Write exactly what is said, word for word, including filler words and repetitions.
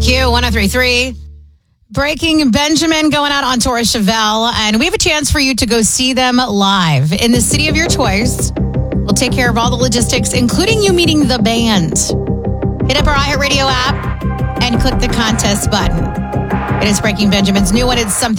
Q one oh three point three. Breaking Benjamin going out on tour with Chevelle. And we have a chance for you to go see them live in the city of your choice. We'll take care of all the logistics, including you meeting the band. Hit up our iHeartRadio app and click the contest button. It is Breaking Benjamin's new one. It's something